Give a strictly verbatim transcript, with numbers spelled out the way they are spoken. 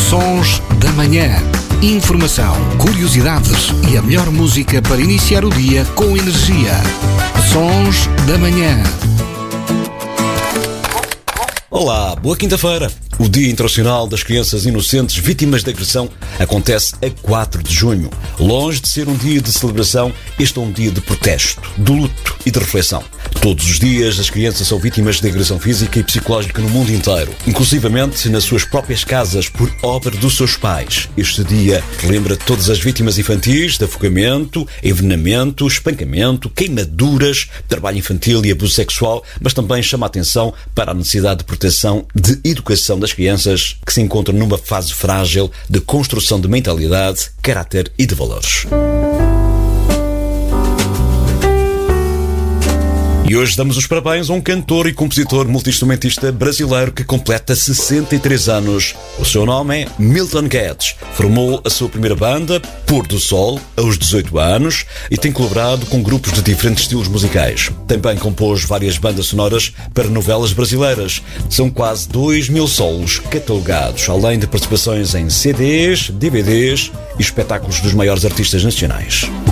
Sons da Manhã. Informação, curiosidades e a melhor música para iniciar o dia com energia. Sons da Manhã. Olá, boa quinta-feira. O Dia Internacional das Crianças Inocentes Vítimas de Agressão acontece a quatro de junho. Longe de ser um dia de celebração, este é um dia de protesto, de luto e de reflexão. Todos os dias as crianças são vítimas de agressão física e psicológica no mundo inteiro, inclusivamente nas suas próprias casas por obra dos seus pais. Este dia lembra todas as vítimas infantis de afogamento, envenenamento, espancamento, queimaduras, trabalho infantil e abuso sexual, mas também chama a atenção para a necessidade de proteção, de educação das crianças que se encontram numa fase frágil de construção de mentalidade, caráter e de valores. E hoje damos os parabéns a um cantor e compositor multi-instrumentista brasileiro que completa sessenta e três anos. O seu nome é Milton Guedes. Formou a sua primeira banda, Pôr do Sol, aos dezoito anos e tem colaborado com grupos de diferentes estilos musicais. Também compôs várias bandas sonoras para novelas brasileiras. São quase dois mil solos catalogados, além de participações em C Ds, D V Ds e espetáculos dos maiores artistas nacionais.